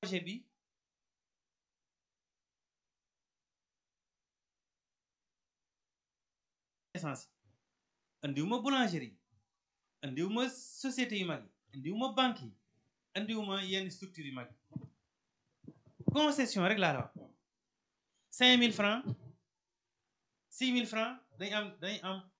projet bi essence andiwuma boulangerie andiwuma société yu mag yi andiwuma banque yi andiwuma yenn structure yu mag yi concession rek laa la wax 5000 francs 6000 francs dañ am